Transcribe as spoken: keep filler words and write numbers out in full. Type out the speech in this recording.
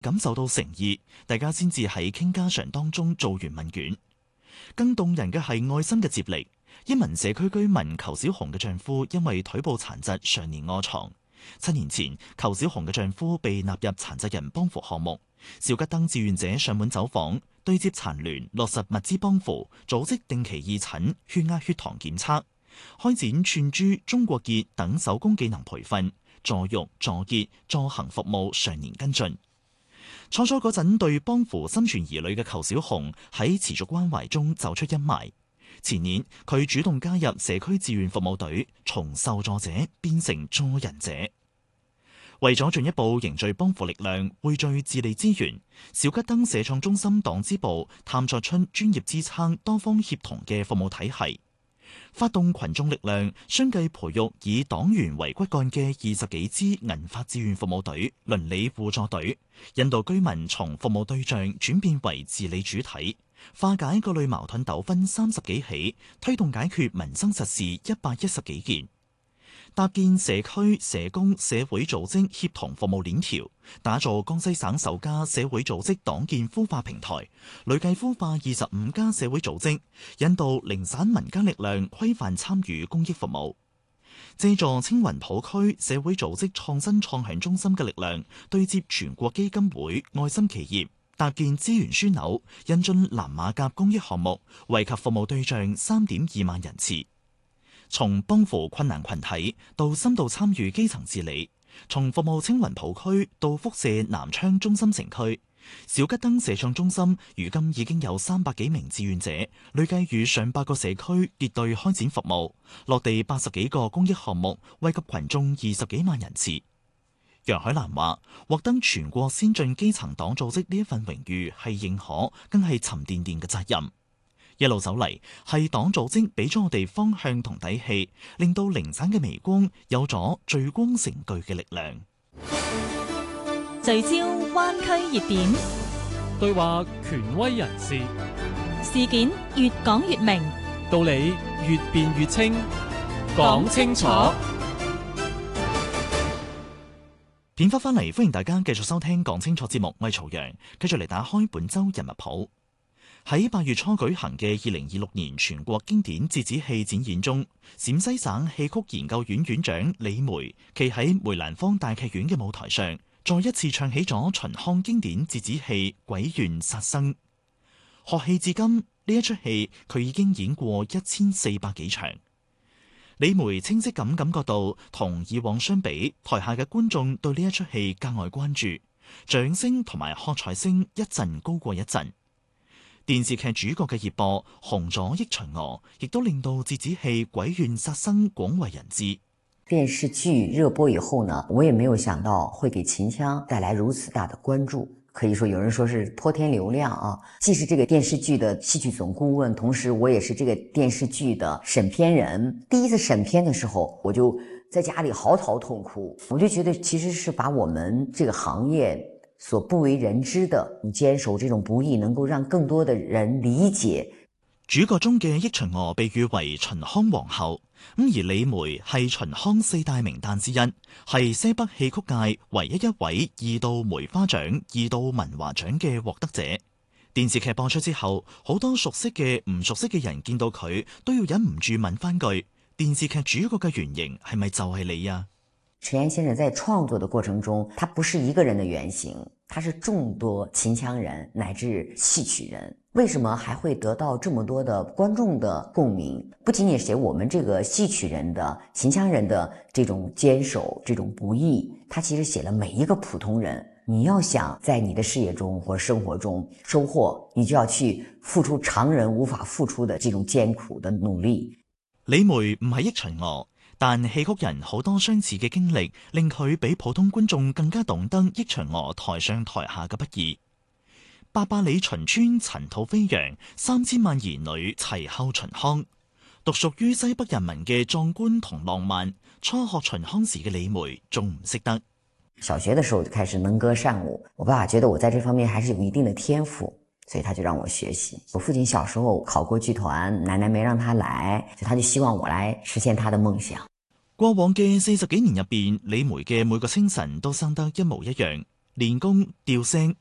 感受到誠意，大家先至喺傾家常當中做完問卷。更動人嘅係愛心嘅接力。一名社區居民裘小紅嘅丈夫因為腿部殘疾，常年臥床。七年前，裘小紅嘅丈夫被納入殘疾人幫扶項目，兆吉登志願者上門走訪，對接殘聯，落實物資幫扶，組織定期義診、血壓、血糖檢測，開展串珠、中國結等手工技能培訓，助育、助結、助行服務常年跟進。初初嗰陣對幫扶心存疑慮嘅裘小紅喺持續關懷中走出陰霾。前年佢主動加入社區志願服務隊，從受助者變成助人者。為咗進一步凝聚幫扶力量，匯聚治理資源，兆吉登社創中心黨支部探索出專業支撐、多方協同嘅服務體系，發動群眾力量，相繼培育以黨員為骨幹嘅二十幾支銀髮志願服務隊、鄰里互助隊，引導居民從服務對象轉變為治理主體。化解各類矛盾糾紛三十幾起，推動解決民生實事一百一十幾件，搭建社區、社工、社會組織協同服務鏈條，打造江西省首家社會組織黨建孵化平台，累計孵化二十五家社會組織，引導零散民間力量規範參與公益服務，借助青雲浦區社會組織創新創響中心嘅力量，對接全國基金會、愛心企業。搭建資源樞紐，引進南馬甲公益項目，惠及服務對象三點二萬人次。從幫扶困難群體到深度參與基層治理，從服務青雲浦區到輻射南昌中心城區，兆吉登社創中心如今已經有三百幾名志願者，累計與上百個社區結對開展服務，落地八十幾個公益項目，惠及群眾二十幾萬人次。楊海蘭話：獲得全國先進基層黨組織呢一份榮譽係認可，更係沉甸甸嘅責任。一路走嚟，係黨組織俾咗我哋方向同底氣，令到零散嘅微光有咗聚光成巨嘅力量。 聚焦灣區熱點， 對話權威人士， 事件越講越明， 道理越辯越清，講清楚。 片花翻嚟，歡迎大家繼續收聽講清楚節目，我係曹陽，繼續嚟打開本周人物譜。喺八月初舉行嘅二零二六年全國經典折子戲展演中，陝西省戲曲研究院院長李梅企喺梅蘭芳大劇院嘅舞台上，再一次唱起咗秦腔經典折子戲《鬼怨殺生》。學戲至今，呢一出戲佢已經演過一千四百幾場。李梅清晰咁感覺到，同以往相比，台下嘅觀眾對呢一出戲格外關注，掌聲同埋喝彩聲一陣高過一陣。電視劇主角嘅熱播紅咗憶秦娥，亦都令到折子戲《鬼怨殺生》廣為人知。 電視劇熱播以後呢，我也沒有想到會給秦腔帶來如此大的關注。可以說有人說是潑天流量啊！既是這個電視劇的戲劇總顧問，同時我也是這個電視劇的審片人。第一次審片的時候，我就在家裏嚎啕痛哭。我就覺得其實是把我們這個行業所不為人知的，你堅守這種不易，能夠讓更多的人理解。 主角中嘅憶秦娥被譽為秦腔皇后，咁而李梅係秦腔四大名旦之一，係西北戲曲界唯一一位二度梅花獎、二度文華獎嘅獲得者。電視劇播出之後，好多熟悉嘅、唔熟悉嘅人見到佢，都要忍唔住問翻句：電視劇主角嘅原型係咪就係你啊？ 陳岩先生在創作的過程中，他不是一個人的原型，他是眾多秦腔人乃至戲曲人。為什麼還會得到這麼多的觀眾的共鳴？不僅僅寫我們這個戲曲人的秦腔人的這種堅守，這種不易，他其實寫了每一個普通人。你要想在你的事業中或生活中收穫，你就要去付出常人無法付出的這種艱苦的努力。 李梅唔係憶秦娥，但戲曲人好多相似嘅經歷，令佢比普通觀眾更加懂得憶秦娥台上台下嘅不易。八百里秦川塵土飛揚，三千萬兒女齊吼秦腔，獨屬於西北人民嘅壯觀同浪漫。初學秦腔時嘅李梅仲唔識得。 小學的時候就開始能歌善舞，我爸爸覺得我在這方面還是有一定的天賦，所以他就讓我學習。我父親小時候考過劇團，奶奶沒讓他來，所以他就希望我來實現他的夢想。過往嘅四十幾年入邊，李梅嘅每個清晨都生得一模一樣。 練功、調聲、